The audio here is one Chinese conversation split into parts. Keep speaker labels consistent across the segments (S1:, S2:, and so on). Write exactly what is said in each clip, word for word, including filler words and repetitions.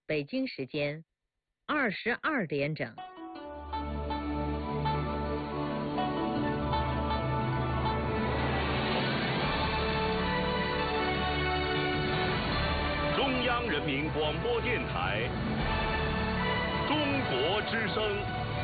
S1: 北京时间二十二点整。
S2: 中央人民广播电台中国之声。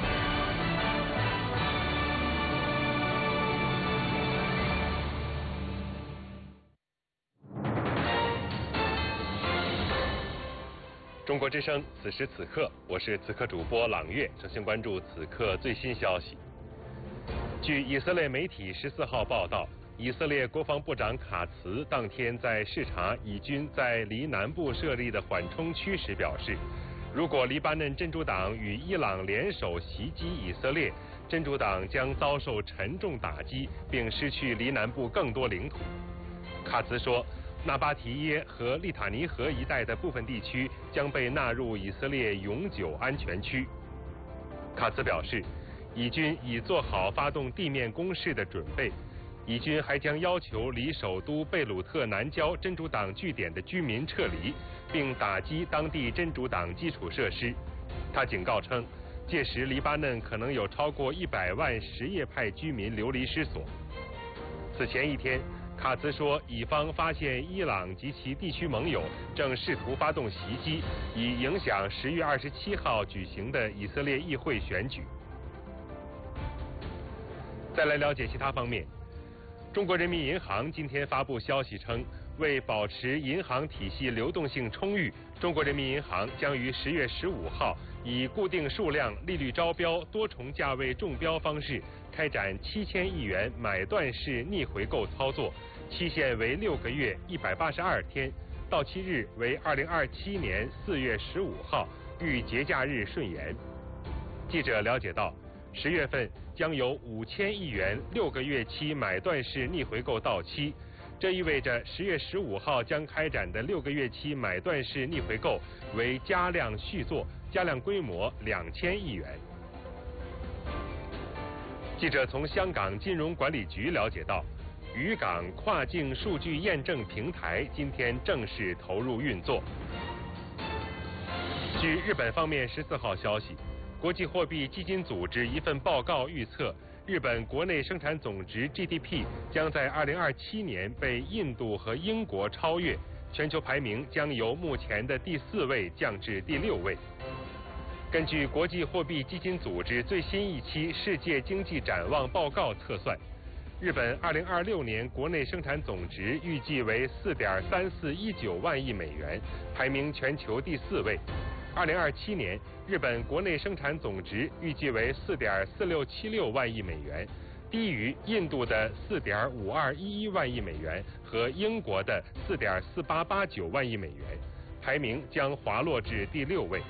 S2: 中国之声，此时此刻，我是此刻主播朗月，首先关注此刻最新消息。据以色列媒体十四号报道，以色列国防部长卡茨当天在视察以军在离南部设立的缓冲区时表示，如果黎巴嫩真主党与伊朗联手袭击以色列，真主党将遭受沉重打击，并失去离南部更多领土。卡茨说，纳巴提耶和利塔尼河一带的部分地区将被纳入以色列永久安全区。卡茨表示，以军已做好发动地面攻势的准备，以军还将要求离首都贝鲁特南郊真主党据点的居民撤离，并打击当地真主党基础设施。他警告称，届时黎巴嫩可能有超过一百万什叶派居民流离失所。此前一天，卡茨说，以方发现伊朗及其地区盟友正试图发动袭击，以影响十月二十七号举行的以色列议会选举。再来了解其他方面，中国人民银行今天发布消息称，为保持银行体系流动性充裕，中国人民银行将于十月十五号以固定数量、利率招标、多重价位中标方式开展七千亿元买断式逆回购操作，期限为六个月一百八十二天，到期日为二零二七年四月十五号，遇节假日顺延。记者了解到，十月份将有五千亿元六个月期买断式逆回购到期，这意味着十月十五号将开展的六个月期买断式逆回购为加量续作，加量规模两千亿元。记者从香港金融管理局了解到，渝港跨境数据验证平台今天正式投入运作。据日本方面十四号消息，国际货币基金组织一份报告预测，日本国内生产总值 G D P 将在二零二七年被印度和英国超越，全球排名将由目前的第四位降至第六位。根据国际货币基金组织最新一期世界经济展望报告测算，日本二零二六年国内生产总值预计为 四点三四一九万亿美元，排名全球第四位。二零二七年，日本国内生产总值预计为 四点四六七六万亿美元，低于印度的 四点五二一一万亿美元和英国的 四点四八八九万亿美元，排名将滑落至第六位。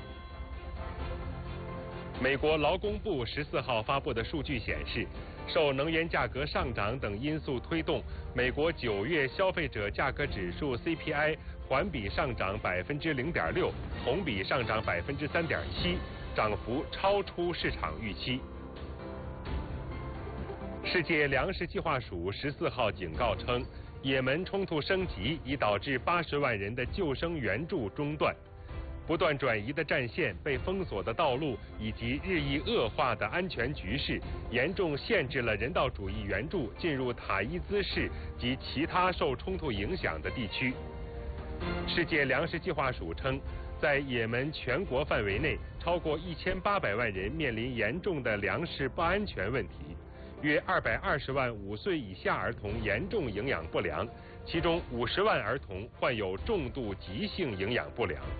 S2: 美国劳工部十四号发布的数据显示，受能源价格上涨等因素推动，美国九月消费者价格指数 C P I 环比上涨百分之零点六，同比上涨百分之三点七，涨幅超出市场预期。世界粮食计划署十四号警告称，也门冲突升级已导致八十万人的救生援助中断。不断转移的战线、被封锁的道路以及日益恶化的安全局势，严重限制了人道主义援助进入塔伊兹市及其他受冲突影响的地区。世界粮食计划署称，在也门全国范围内，超过一千八百万人面临严重的粮食不安全问题，约二百二十万五岁以下儿童严重营养不良，其中五十万儿童患有重度急性营养不良。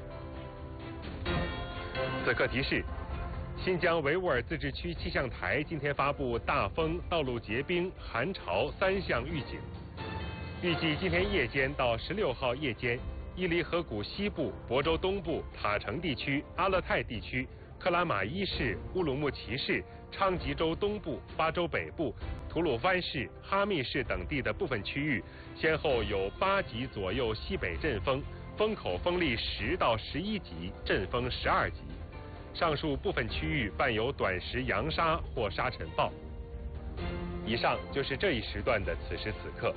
S2: 此刻提示：新疆维吾尔自治区气象台今天发布大风、道路结冰、寒潮三项预警。预计今天夜间到十六号夜间，伊犁河谷西部、亳州东部、塔城地区、阿勒泰地区、克拉玛依市、乌鲁木齐市、昌吉州东部、巴州北部、吐鲁番市、哈密市等地的部分区域，先后有八级左右西北阵风，风口风力十到十一级，阵风十二级。上述部分区域伴有短时扬沙或沙尘暴。以上就是这一时段的此时此刻。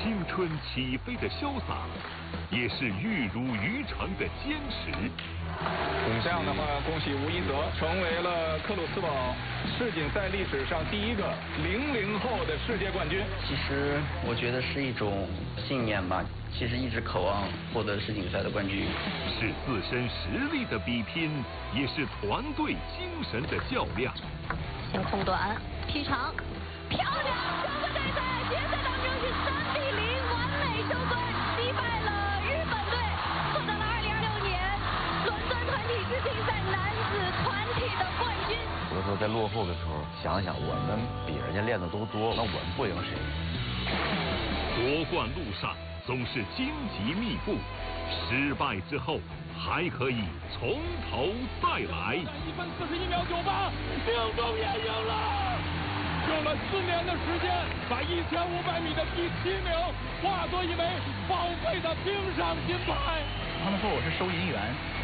S3: 青春起飞的潇洒，也是玉如于成的坚持。
S4: 这样的话，恭喜吴一泽成为了克鲁斯堡世锦赛历史上第一个零零后的世界冠军。
S5: 其实我觉得是一种信念吧，其实一直渴望获得世锦赛的冠军。
S3: 是自身实力的比拼，也是团队精神的较量。
S6: 先控短，劈长，漂亮！中国队在决赛当中是三比零完美收官，击败了日本队，获得了二零二六年伦敦团体世锦赛男子团体的冠军。
S7: 有的时候在落后的时候，想想我们比人家练的都多，那我们不赢谁？
S3: 夺冠路上总是荆棘密布，失败之后还可以从头再来。
S4: 一分四十一秒九八，命中也赢了。用了四年的时间，把一千五百米的第七名化作一枚宝贵的冰上金牌。
S5: 他们说我是收银员。